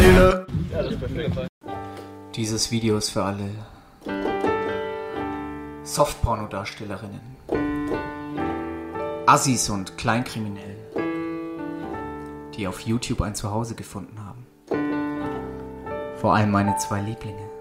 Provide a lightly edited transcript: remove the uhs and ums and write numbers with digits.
Nele. Ja, das ist perfekt. Dieses Video ist für alle Softporno-Darstellerinnen, Assis und Kleinkriminellen, die auf YouTube ein Zuhause gefunden haben. Vor allem meine zwei Lieblinge.